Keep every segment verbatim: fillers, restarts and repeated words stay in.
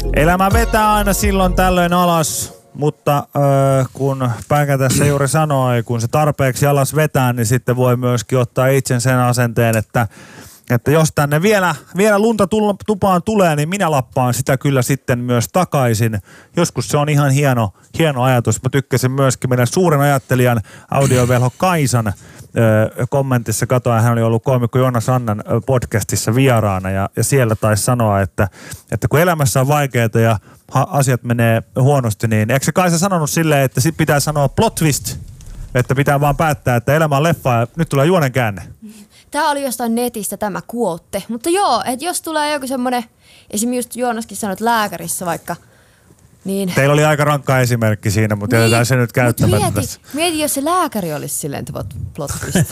Elämä vetää aina silloin tällöin alas, mutta äh, kun Päkä tässä juuri sanoi, kun se tarpeeksi alas vetää, niin sitten voi myöskin ottaa itsen sen asenteen, että Että jos tänne vielä, vielä lunta tupaan tulee, niin minä lappaan sitä kyllä sitten myös takaisin. Joskus se on ihan hieno, hieno ajatus. Mä tykkäsin myöskin meidän suuren ajattelijan audiovelho Kaisan ö, kommentissa. Katoin, hän oli ollut koomikko Joonas Annan podcastissa vieraana ja, ja siellä taisi sanoa, että, että kun elämässä on vaikeaa ja ha- asiat menee huonosti, niin eikö se Kaisa sanonut silleen, että sit pitää sanoa plot twist, että pitää vaan päättää, että elämä on leffa ja nyt tulee juonen käänne. Tämä oli jostain netistä tämä kuotte. Mutta joo, että jos tulee joku semmoinen, esimerkiksi just Joonaskin sanoi, että lääkärissä vaikka, niin... Teillä oli aika rankka esimerkki siinä, mutta niin, jätetään se nyt käyttämättä mieti, tässä. Mieti, jos se lääkäri olisi silleen, että plot twist.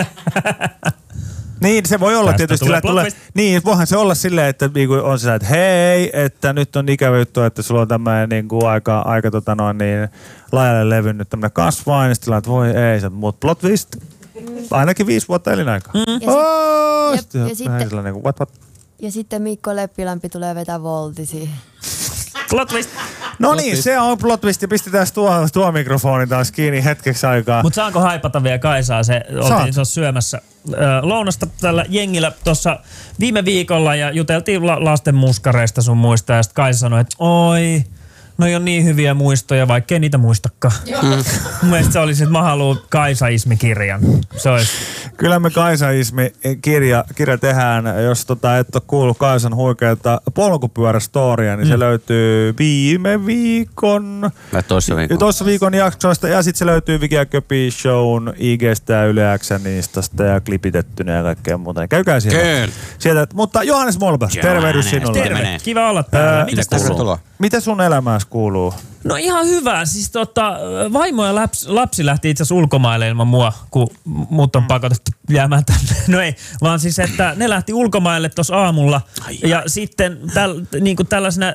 Niin, se voi olla tästä tietysti. Tulee tulee, niin, voihan se olla silleen, että niinku on se, että hei, että nyt on ikävä juttu, että sulla on tämmöinen niinku aika, aika tota noin, niin, laajalle levinnyt tämmöinen kasvain, ja sitten voi ei, se, mutta plot twist. Ainakin viisi vuotta elinaikaa. Mm. Ja, oh, sit, ja, ja, sitten, niin what, what? ja sitten Mikko Leppilampi tulee vetää volti siihen. Plot twist. No plot niin, twist. Se on plot twist ja pistetään tuo, tuo mikrofoni taas kiinni hetkeksi aikaa. Mutta saanko haipata vielä Kaisaa? Se oltiin se syömässä äh, lounasta tällä jengillä tuossa viime viikolla ja juteltiin la- lasten muskareista sun muista ja sitten Kaisa sanoi, että oi... No ei ole niin hyviä muistoja, vaikkei niitä muistakaan. Mm. Mun mielestä se olisi, että mä haluan Kaisaismi-kirjan. Se olisi. Kyllä me Kaisaismi-kirja kirja tehdään, jos tota et ole kuullut Kaisan huikeata polkupyörästoria, niin mm. se löytyy viime viikon... Toissa viikon. Toissa viikon jaksoista ja sitten se löytyy Viki ja Köpi Shown I G:stä ja Yle X:n Instasta ja klipitettynä ja kaikkea muuta. Käykää sieltä. sieltä. Mutta Johannes Molberg, tervehdys sinulle. Terve, kiva olla täällä. Ää, Mitä kuuluu? Mitä sun elämääsi kuuluu? No ihan hyvä. Siis tota, vaimo ja lapsi, lapsi lähti itse asiassa ulkomaille ilman mua, kun mut on pakotettu jäämään tänne. No ei, vaan siis, että ne lähti ulkomaille tuossa aamulla. Ai ja ai. Sitten täl, niin kuin tällaisena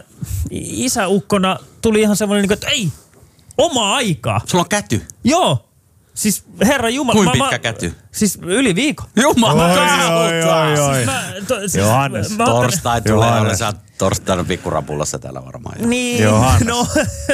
isäukkona tuli ihan semmoinen, niin kuin, että ei, omaa aikaa. Sulla on käty? Joo. Siis herra Jumala. Kuinka pitkä mä, käty? Siis yli viikon. Jumala kautta. Siis mä, to, siis Johannes. Mä torstai tulee, olen sä torstaina pikkurapullassa täällä varmaan. Jo. Niin, Johannes. no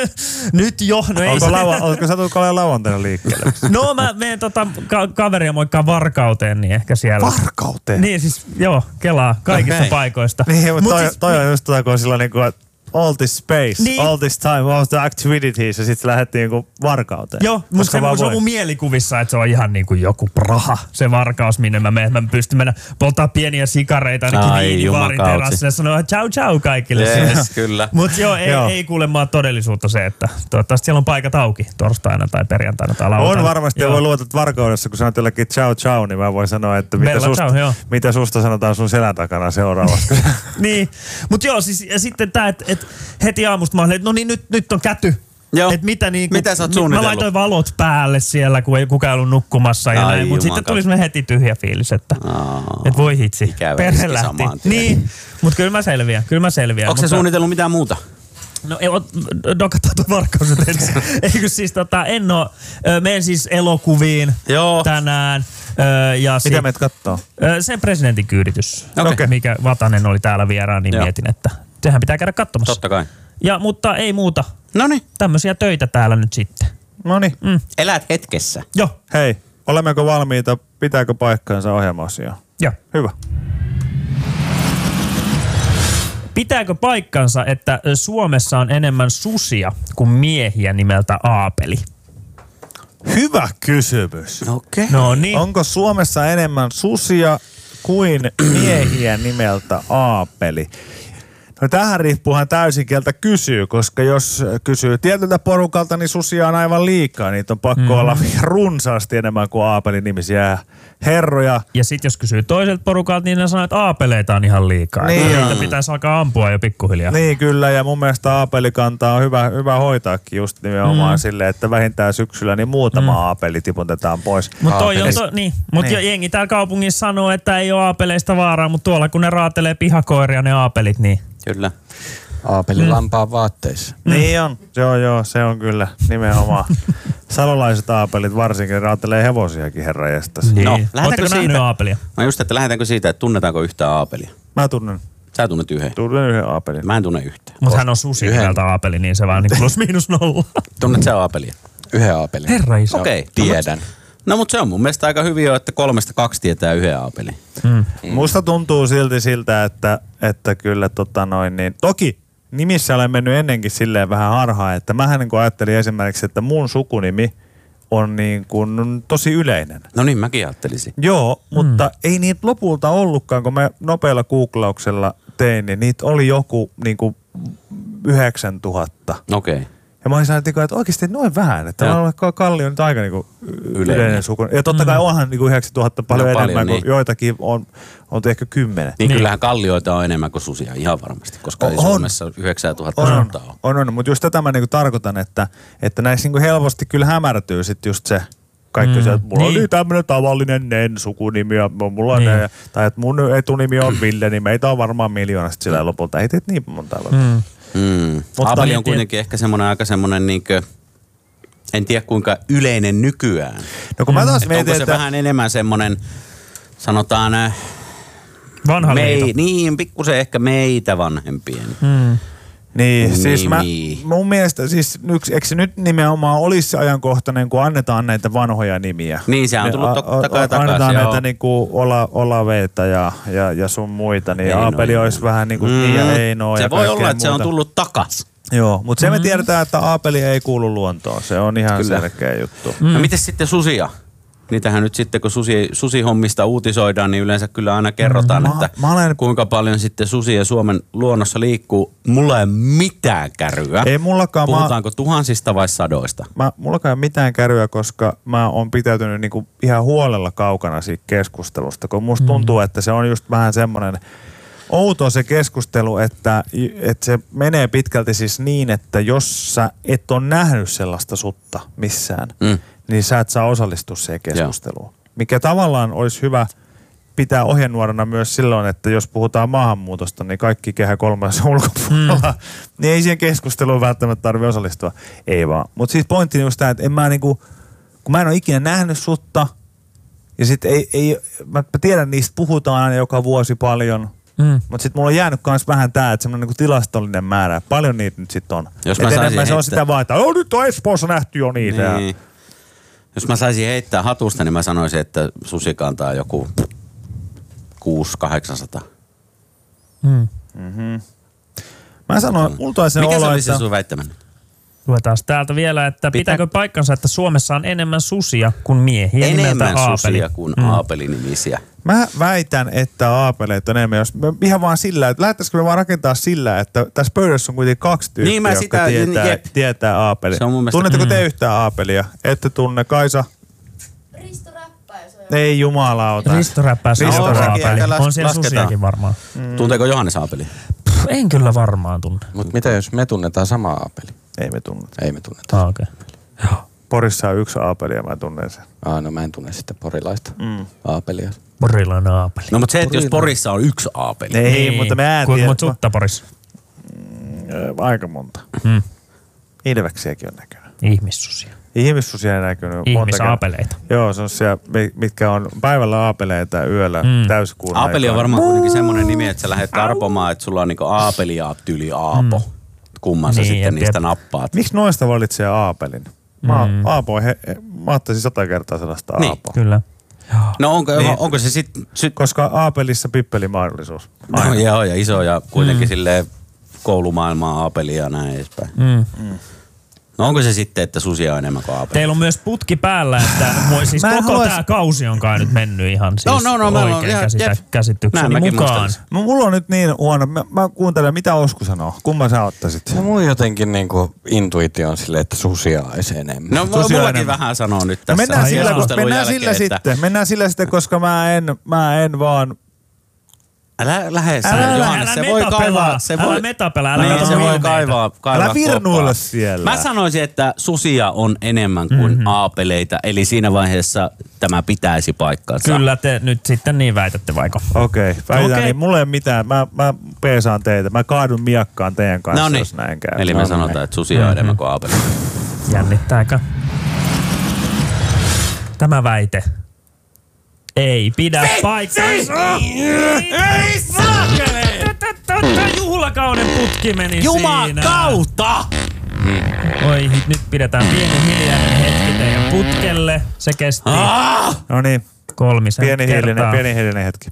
nyt jo. No ei Onko lava, oletko sä tullut olemaan lauantaina liikkeelle? No mä menen tota ka- kaveria moikkaan Varkauteen, niin ehkä siellä. Varkauteen? Niin siis, joo, kelaa kaikista okay. paikoista. Niin, mutta Mut toi, siis, toi on just tota, kun sillä niinku, all this space, niin. all this time, all the activities, ja sitten lähdettiin niinku Varkauteen. Joo, mutta se, se on mun mielikuvissa, että se on ihan niinku joku Praha, se Varkaus, minne mä menen. Mä pystyn mennä polttaa pieniä sikareita ainakin viinibaarin terassille ja sanoa ciao ciao kaikille. Yes, kyllä. Mutta joo, ei, joo. ei kuulemma todellisuutta se, että toivottavasti siellä on paikat auki torstaina tai perjantaina tai lauantaina. On varmasti, ja voi luottaa, että Varkaudessa, kun sanot jollekin ciao ciao, niin mä voin sanoa, että mitä, Bella susta, ciao, mitä susta sanotaan sun selän takana seuraavaksi. Niin, mutta joo, siis ja sitten tää, että et heti aamusta mä olin, että no niin, nyt, nyt on käty. Että mitä niinku, mitä sä oot suunnitellut? Mä laitoin valot päälle siellä, kun ei kukaan ollut nukkumassa ja näin, mutta sitten tuli semmoinen heti tyhjä fiilis, että et voi hitsi, perhe lähti. Niin, mutta kyllä mä selviän, kyllä mä selviän. Onko se suunnitellut mitään muuta? No ei, dokataan tuon Varkauset ensin. Eikö siis tota, en oo, menen siis elokuviin Joo. tänään. Ja mitä sit, meet kattoo? Se presidentin kyyditys, okay. mikä Vatanen oli täällä vieraan, niin Joo. mietin, että sehän pitää käydä katsomassa. Totta kai. Ja, mutta ei muuta. Noniin. Tämmöisiä töitä täällä nyt sitten. Noniin. Mm. Elät hetkessä. Joo. Hei, olemmeko valmiita? Pitääkö paikkaansa ohjelma-asiaa? Joo. Hyvä. Pitääkö paikkansa, että Suomessa on enemmän susia kuin miehiä nimeltä Aapeli? Hyvä kysymys. Okei. Okay. No niin. Onko Suomessa enemmän susia kuin miehiä nimeltä Aapeli? No tähän riippuuhan täysin kieltä kysyy, koska jos kysyy tietyltä porukalta, niin susia on aivan liikaa. Niitä on pakko mm-hmm. olla runsaasti enemmän kuin Aapelin nimisiä herroja. Ja sitten jos kysyy toiselta porukalta, niin ne sanoo, että aapeleita on ihan liikaa. Niin niitä pitäisi alkaa ampua jo pikkuhiljaa. Niin kyllä, ja mun mielestä aapelikantaa on hyvä, hyvä hoitaakin just nimenomaan mm. silleen, että vähintään syksyllä niin muutama mm. aapeli tiputetaan pois. Mutta toi on to, niin. Mut niin. jengi täällä kaupungissa sanoo, että ei ole aapeleista vaaraa, mutta tuolla kun ne raatelee pihakoiria ne aapelit, niin... Kyllä. Aapeli mm. lampaan vaatteissa. Mm. Niin on. Joo, joo, se on kyllä nimenomaan. Salolaiset aapelit varsinkin raatelee hevosiakin, herra jestas. Niin. No, Oletteko nähnyt aapelia? No just, että lähdetäänkö siitä, että tunnetaanko yhtään aapelia? Mä tunnen. Sä tunnet yhden. Tunnen yhden aapelin. Mä en tunne yhtään. Mutta hän on susi nimeltä Aapeli, niin se vaan niin plus miinus nolla. Tunnet sä aapelia? Yhden aapelin. Herra iso. Okei. Okay. Tiedän. No mutta se on mun mielestä aika hyvin jo, että kolmesta kaksi tietää yhden aapelin. Mm. Musta tuntuu silti siltä, että, että kyllä tota noin niin... Toki nimissä olen mennyt ennenkin silleen vähän harhaan, että mähän niin kuin ajattelin esimerkiksi, että mun sukunimi on niin kuin tosi yleinen. No niin, mäkin ajattelisin. Joo, mutta mm. ei niitä lopulta ollutkaan, kun mä nopealla googlauksella tein, niin niitä oli joku niin kuin yhdeksäntuhatta. Okei. Okay. Ja mä olisin ajatellut, että oikeasti noin vähän, että Kalli on nyt aika niinku yleinen, yleinen suku. Ja totta kai mm. onhan niinku yhdeksäntuhatta paljon no, enemmän, paljon, kuin niin. Joitakin on, on ehkä kymmenen. Niin, niin kyllähän kallioita on enemmän kuin susia, ihan varmasti, koska on, ei Suomessa yhdeksäntuhatta on, on, on, on, mutta just tätä mä niinku tarkoitan, että, että näissä niinku helposti kyllä hämärtyy sit just se kaikki mm. se, että mulla niin. oli tämmönen tavallinen Nen sukunimi ja mulla niin. ne, tai että mun etunimi on Ville, niin meitä on varmaan miljoonasta sillä lopulta. Ei teet niin monta. Mm. Mm. Aapeli on kuitenkin ehkä semmoinen aika semmoinen niinkö, en tiedä kuinka yleinen nykyään. No kun mä taas mietin, onko se että... vähän enemmän semmoinen, sanotaan... Vanha mei, niin, pikkusen ehkä meitä vanhempien. Mm. Niin, siis mä, Nimi. mun mielestä siis yksi, eikö se nyt nimenomaan olisi ajankohtainen, kun annetaan näitä vanhoja nimiä? Niin, se on tullut a, takaa takaisin. Annetaan joo. näitä niinku Ola, Olaveita ja, ja, ja sun muita, niin Eino, Aapeli Eino. olisi vähän niinku mm. niin ja Einoa se ja voi olla, että muuta. se on tullut takas. Joo, mutta se mm. me tiedetään, että Aapeli ei kuulu luontoon. Se on ihan Kyllä. selkeä juttu. Mm. No mites sitten susia? Niitähän nyt sitten, kun susi, susihommista uutisoidaan, niin yleensä kyllä aina kerrotaan, Mm. että mä, mä olen... kuinka paljon sitten susia Suomen luonnossa liikkuu. Mulla ei ole mitään kärryä. Ei mullakaan. Puhutaanko mä... tuhansista vai sadoista? Mä, mullakaan ei ole mitään kärryä, koska mä oon pitäytynyt niinku ihan huolella kaukana siitä keskustelusta. Kun musta tuntuu, mm. että se on just vähän semmoinen outo se keskustelu, että, että se menee pitkälti siis niin, että jos sä et ole nähnyt sellaista sutta missään, mm. niin sä et saa osallistua siihen keskusteluun. Joo. Mikä tavallaan olisi hyvä pitää ohjenuorana myös silloin, että jos puhutaan maahanmuutosta, niin kaikki kehä kolmannen ulkopuolella, mm. niin ei siihen keskusteluun välttämättä tarvitse osallistua. Ei vaan. Mutta siis pointti on just tämä, että en mä niinku, kun mä en ole ikinä nähnyt sutta, ja sit ei, ei mä tiedän, niistä puhutaan aina joka vuosi paljon, Mm. Mutta sitten mulla on jäänyt myös vähän tää, että semmoinen niinku tilastollinen määrä. Paljon niitä nyt sitten on. Jos mä enemmän heittää... se on sitä vaan, että oh, nyt on Espoossa nähty jo niitä. Niin. Jos mä saisin heittää hatusta, niin mä sanoisin, että susikanta on joku kuusi kahdeksansataa. Mm. Mm-hmm. Mä sanoin, multa sen Mikä olo, se oli että... se sun väittämän? Luetaan täältä vielä, että Pitä... pitääkö paikkansa, että Suomessa on enemmän susia kuin miehiä enemmän nimeltä susia kuin mm. Aapeli-nimisiä. Mä väitän, että aapeleita on enemmän. Jos me, ihan vaan sillä, että lähtäisikö me vaan rakentaa sillä, että tässä pöydässä on kuitenkin kaksi tyyppiä, niin jotka sitä, tietää, jep. tietää aapelia. Tunnetteko mm. te yhtään aapelia? Ette tunne, Kaisa? Risto Räppäys. Ei jumalauta. Risto Räppäys on aapeli. On siellä lasketaan. susiakin varmaan. Mm. Tunteeko Johannes aapeli? Pff, en kyllä varmaan tunne. Mutta mitä jos me tunnetaan sama aapeli? Ei me tunneta. Ei me tunneta. Ah, okei. Okay. Porissa on yksi aapeli ja mä tunnen sen. Ah, no mä en tunne sitten porilaista mm. aapelia. Porilainen aapeli. No mutta se, että jos Porissa on yksi aapeli. Ei, niin. mutta mä en Kuinka monta sutta Porissa? Mm, aika monta. Mm. Ilveksiäkin on näkynyt. Ihmissusia. Ihmissusia on näkynyt. Ihmisaapeleita. Joo, se on siellä, mitkä on päivällä aapeleita ja yöllä mm. täyskuun Aapeli aikaan. on varmaan kuitenkin semmoinen nimi, että sä lähdet karpomaan, että sulla on niinku aapeli ja tyli aapo. Mm. Kumman sä niin, sitten jep, niistä jep. nappaat. Miksi noista valitsee aapelin? Mä, mm. Aapo, he, mä ottaisin sata kertaa sellaista niin. aapoa. Kyllä. No onko, niin. onko se sitten... Sit... Koska aapelissa pippelimahdollisuus. No joo, ja iso ja kuitenkin mm. silleen koulumaailmaa aapelia ja näin edespäin. Mm. Mm. No onko se sitten, että susia on enemmän kuin aapeli? Teillä on myös putki päällä, että siis koko haluais... tämä kausi on kai nyt mennyt ihan siis no, no, no, oikein no, käsitä, käsitykseni mukaan. No, mulla on nyt niin huono. Mä, mä kuuntelen, mitä Osku sanoo. Kumman sä ottaisit? No mun jotenkin niinku intuitio on silleen, että susia olisi enemmän. No mullakin enemmän. Vähän sanoo nyt tässä. No, mennään sillä, mennään jälkeen, sillä että... sitten. Mennään sillä sitten, koska mä en, mä en vaan... Älä lähde älä, Johannes, älä se voi kaivaa. Se älä voi, metapelaa, älä niin, se voi kaivaa, kaivaa älä virnuilla siellä. Mä sanoisin, että susia on enemmän kuin mm-hmm. aapeleita, eli siinä vaiheessa tämä pitäisi paikkansa. Kyllä te nyt sitten niin väitätte vaiko? Okei, okay, väitän okay. niin. Mulla ei ole mitään. Mä, mä peesaan teitä. Mä kaadun miakkaan teidän kanssa, Noniin. jos näin käy. Eli me no, sanotaan, niin. että susia on mm-hmm. enemmän kuin aapeleita. Jännittääkö? Tämä väite ei pidä paikkansa. Ei saakeli! Tämä juhlakauden putki meni siinä. Jumakauta! Oi, nyt pidetään pieni hiljainen hetki teidän putkelle. Se kesti No niin, kolmisen pieni kertaa. hiilinen, pieni hiilinen hetki.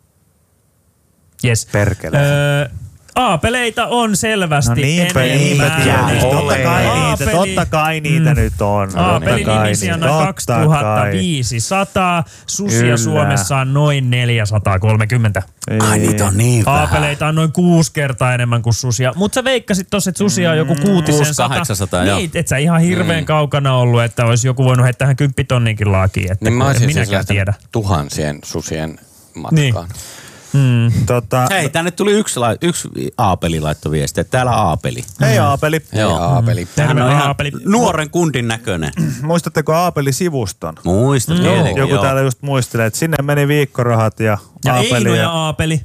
Yes. Perkele. Öö, aapeleita on selvästi No niinpä, niinpä enemmän. tietysti. Totta Ole. kai niitä, Aapeli- totta kai niitä Mm. nyt on. Aapeli Totta kai nimisiä on niitä. noin Totta kaksituhattaviisisataa, susia Kyllä. Suomessa on noin neljäsataakolmekymmentä. kai. Ai niitä on niin vähän. Aapeleita on noin kuusi kertaa enemmän kuin susia. Mutta sä veikkasit tossa, että susia on joku kuutisen Kuusi sata. kahdeksansataa, joo. Niin, et sä ihan hirveän kaukana ollut, että olisi joku voinut heittää tähän kymppitonninkin laakiin. Että Niin mä en olisin siis minäkään lähtenyt tiedä. tuhansien susien matkaan. Niin. Mm. Tota, Hei, tänne tuli yksi, lai- yksi Aapeli laittoi viestiä, että täällä Aapeli. hei Aapeli. Joo, Aapeli. Hän Terve on ihan Aapeli. nuoren kundin näköinen. Muistatteko Aapeli-sivuston? Muista Mm. tietenkin, Joku joo. täällä just muistelee, että sinne meni viikkorahat ja, Ja Aapeli. Eino ja Aapeli.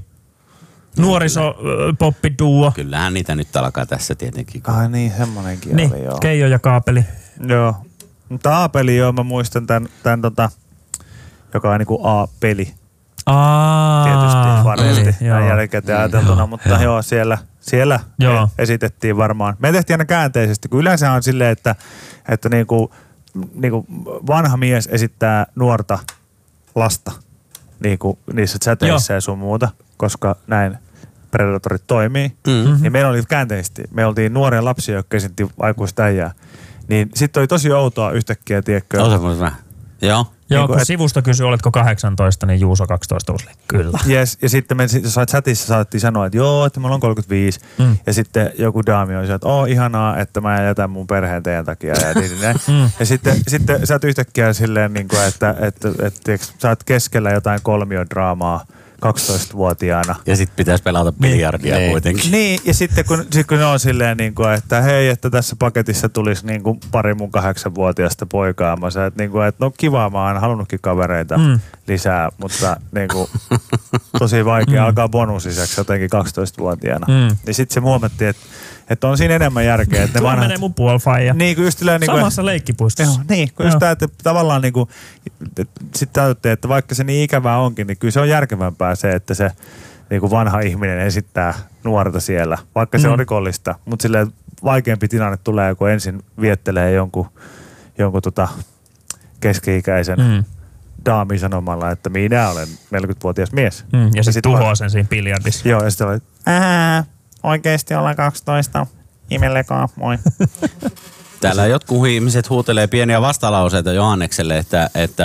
Nuorisopoppiduo. Kyllähän niitä nyt alkaa tässä tietenkin. Ai niin, semmonenkin Niin, oli joo. Keijo ja Kaapeli. Joo. Mutta Aapeli joo, mä muistan tän, tän tota, joka on niinku A-peli. Aa, Tietysti varmasti mm, näin joo. jälkikäteen ajateltuna, mutta joo, joo siellä, siellä Joo. esitettiin varmaan. Me tehtiin aina käänteisesti, kun yleensä on silleen, että, että niinku, niinku vanha mies esittää nuorta lasta niinku niissä chateissä ja sun muuta, koska näin Predatorit toimii. Mm. Niin meillä oli käänteisesti. Me oltiin nuoria lapsia, jotka esitti aikuista äijää. Niin sitten oli tosi outoa yhtäkkiä, tiedätkö? Osa voi vähän. Joo. Joo, Niinku, kun et- sivusto kysyi, oletko kahdeksantoista, niin Juuso kaksitoista usli. Kyllä. Yes, ja sitten me sit- chatissa saatiin sanoa, että joo, että mulla on kolmekymmentäviisi. Mm. Ja sitten joku daami on se, että oo ihanaa, että mä jätän mun perheen teidän takia. Ja, niin, niin, Mm. ja sitten, sitten sä oot yhtäkkiä silleen, niin kuin, että, että, että, että tiiäks, sä oot keskellä jotain kolmiodraamaa kaksitoistavuotiaana. Ja sit pitäisi pelata biljardia Niin. kuitenkin. Niin, ja sitten kun, sit kun ne on silleen, niin kuin, että hei, että tässä paketissa tulisi niin kuin pari mun kahdeksanvuotiaasta poikaa. Mä sanoin, että, niin kuin, että no kiva, mä oon halunnutkin kavereita Mm. lisää, mutta niin kuin, tosi vaikea Mm. alkaa bonusiseksi jotenkin kaksitoistavuotiaana. Mm. Niin sitten se huomattiin, että, että on siinä enemmän järkeä. Että ne Tuo vanhat, menee mun puolifaija. niin kuin just silleen, niin kuin, Samassa leikkipuistossa. Joo, niin, kun just tää, että tavallaan niinku, sitten täytyy, että vaikka se niin ikävää onkin, niin kyllä se on järkevämpää se, että se niinku vanha ihminen esittää nuorta siellä, vaikka se Mm. on rikollista. Mutta silleen vaikeampi tilanne tulee, kun ensin viettelee jonkun, jonkun tota keski-ikäisen Mm. daamin sanomalla, että minä olen neljäkymmentävuotias mies. Mm. Ja sitten sit tuhoaa vaan- sen siinä biljardissa. Joo, ja sitten oli, ää, oikeesti ollaan kaksitoista, imellekaa, moi. Täällä jotkut ihmiset huutelee pieniä vastalauseita Johannekselle, että, että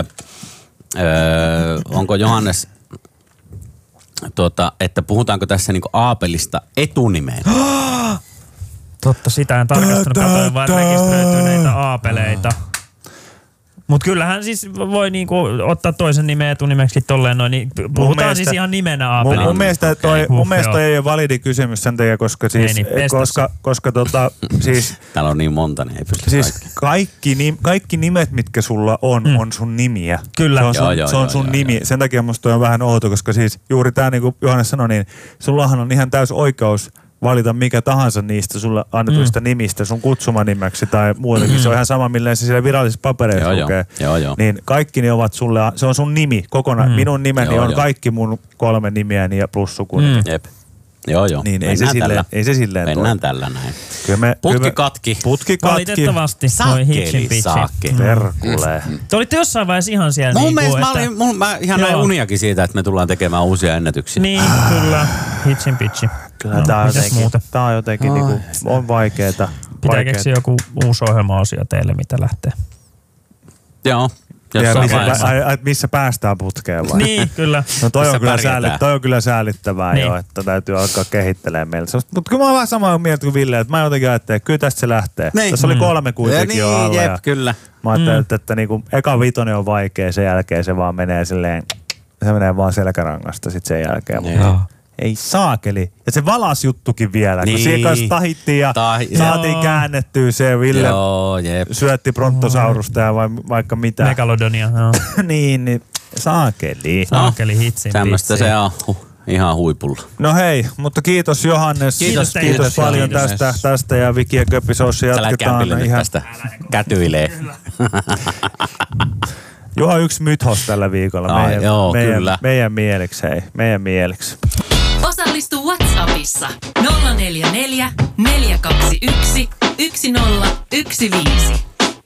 öö, onko Johannes, tuota, että puhutaanko tässä niinku Aapelista etunimeen? Totta, sitä en tarkastanut, katsoin vaan rekisteröityneitä aapeleita. Mut kyllähän siis voi niinku ottaa toisen nimen etunimeksi tolleen noin, niin puhutaan mielestä- siis ihan nimenä Mun, aapelina. mun mielestä toi, Huh, mun mielestä joo. toi ei ole validi kysymys sen takia, koska siis, Ei niin, pestas. koska, koska tota, siis, Täällä on niin monta, niin ei pysty siis kaikki. kaikki, nim, kaikki nimet, mitkä sulla on, Mm. on sun nimiä. Kyllä. Se on sun, Joo, joo, se on joo, sun joo, nimi. joo. Sen takia musta toi on vähän outo, koska siis juuri tää, niin kuin Johannes sanoi, niin sullahan on ihan täys oikeus valita mikä tahansa niistä sulle annetuista mm. nimistä sun kutsumanimeksi tai muutenkin. Mm. Se on ihan sama, milleen se siellä virallisissa papereissa Joo, lukee. joo, joo. Niin kaikki ne ovat sulle, se on sun nimi kokonaan. Mm. Minun nimeni Joo, on joo. kaikki mun kolme nimiäni ja plus sukunimi. Mm. Jep. Joo, joo. Niin ei Mennään se, silleen, tällä. ei se silleen Mennään toimi. tällä näin. Kyllä me, Putki kyllä me- katki. Putki katki. Valitettavasti. Toi hitchin Saakeli, pitchi. saakeli. Perkulee. Te olitte jossain vaiheessa ihan siellä. Mun niinku, mielestä mä, että- olin, mun, mä ihan näin Joo. uniakin siitä, että me tullaan tekemään uusia ennätyksiä. Niin, kyllä. Hitchin pitchi. Kyllä tää on mitäs jotenkin, muuta? tää on jotenkin Ai. niinku, on vaikeeta. Pitää vaikeeta. keksiä joku uusi ohjelma-osio teille, mitä lähtee. Joo. Ja Jossain missä, vaiheessa. ai, ai, missä päästään putkeen vai? Niin, kyllä. No toi Missä on, kyllä pärjätään. sääli, toi on kyllä säälittävää Niin. jo, että täytyy alkaa kehittelemään meille. Mutta kyllä mä oon vähän samaa mieltä kuin Ville, että mä jotenkin ajattelin, että kyllä tästä se lähtee. Niin. Tässä oli Mm. kolme kuitenkin niin, jo alla. jep, Ja kyllä. mä ajattelin, Mm. että, että niinku, eka vitonen on vaikea, sen jälkeen se vaan menee silleen, se menee vaan selkärangasta sit sen jälkeen. Niin. Mutta ei saakeli. Ja se valas juttukin vielä, kun Niin. siihen kanssa tahittiin ja Tahi- saatiin Joo. käännettyä se Ville. Joo, jep. Syötti Brontosaurusta ja vai, vaikka mitä. Megalodonia, joo. niin, niin saakeli. Saakeli hitsin Tämmöistä pitsi. se on huh, ihan huipulla. No hei, mutta kiitos Johannes. Kiitos teille. kiitos Kiitos, paljon kiitos. tästä, tästä ja Viki ja Köppisoussa Sä lähdet jatketaan kämpille nyt ihan. tästä. Kätyilee. Juha yksi mythos tällä viikolla. Ai, meidän, joo, meidän, kyllä. meidän mieleksi, hei. Meidän mieleksi. Osallistu WhatsAppissa nolla neljä neljä, neljä kaksi yksi, yksi nolla yksi viisi.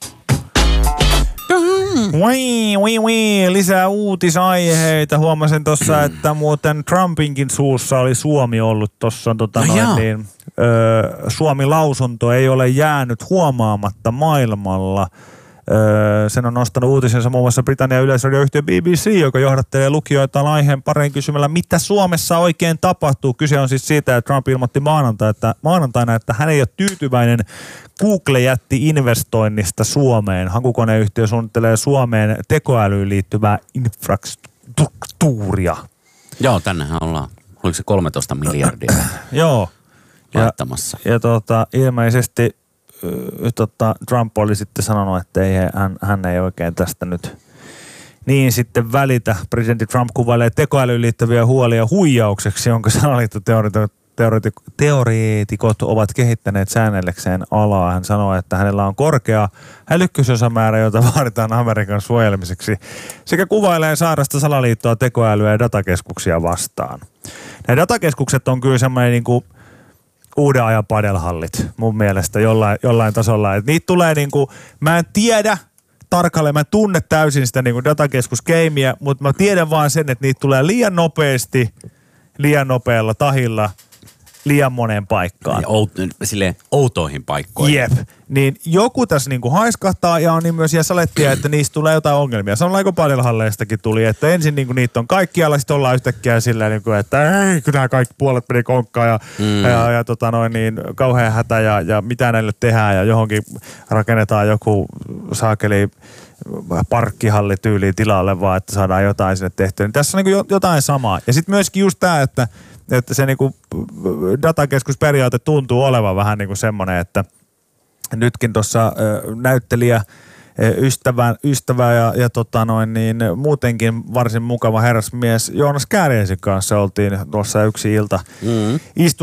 Wii, wii, wii. Lisää uutisaiheita. Huomasin tuossa, että muuten Trumpinkin suussa oli Suomi ollut tuossa. Tota No niin, ö, Suomi-lausunto ei ole jäänyt huomaamatta maailmalla. Öö, sen on nostanut uutisensa muun muassa Britannian yleisradioyhtiö B B C, joka johdattelee lukijoitaan aiheen pariin kysymällä, mitä Suomessa oikein tapahtuu. Kyse on siis siitä, että Trump ilmoitti maanantaina, että, maanantaina, että hän ei ole tyytyväinen Google jätti investoinnista Suomeen. Hakukoneyhtiö suunnittelee Suomeen tekoälyyn liittyvää infrastruktuuria. Joo, tännehän ollaan. Oliko se kolmetoista miljardia Joo. laittamassa? Ja, ja tota, ilmeisesti Totta, Trump oli sitten sanonut, että ei, hän, hän ei oikein tästä nyt niin sitten välitä. Presidentti Trump kuvailee tekoälyyn liittyviä huolia huijaukseksi, jonka salaliittoteoreetikot ovat kehittäneet säännellekseen alaa. Hän sanoo, että hänellä on korkea älykkyysosamäärä, jota vaaditaan Amerikan suojelemiseksi, sekä kuvailee sairasta salaliittoa, tekoälyä ja datakeskuksia vastaan. Nämä datakeskukset on kyllä semmoinen niin kuin uuden ajan padelhallit mun mielestä jollain, jollain tasolla. Et niitä tulee niinku, mä en tiedä tarkalleen, mä en tunne täysin sitä niinku datakeskuskeimiä, mutta mä tiedän vaan sen, että niitä tulee liian nopeasti, liian nopealla tahilla, liian moneen paikkaan. Ja out, silleen outoihin paikkoihin. Jep. Niin joku tässä niinku haiskahtaa ja on niin myös ja salettia, että niistä tulee jotain ongelmia. Samanlaiko padelhalleistakin tuli, että ensin niinku niitä on kaikkialla, sitten ollaan yhtäkkiä silleen, niinku, että ei, kyllä kaikki puolet meni konkkaan ja, mm. ja, ja tota noin, niin, kauhean hätä ja, ja mitä näille tehdään ja johonkin rakennetaan joku saakeli parkkihallityyliin tilalle vaan, että saadaan jotain sinne tehtyä. Niin tässä on niinku jotain samaa. Ja sitten myöskin just tämä, että että se niinku datakeskusperiaate tuntuu olevan vähän niinku semmoinen, että nytkin tuossa näyttelijä ystävä, ystävä ja, ja tota noin, niin muutenkin varsin mukava herrasmies Joonas Kääriäisen kanssa oltiin tuossa yksi ilta mm. istu